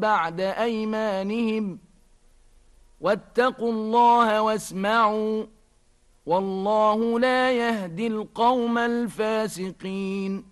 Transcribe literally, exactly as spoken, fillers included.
بعد أيمانهم واتقوا الله واسمعوا والله لا يهدي القوم الفاسقين.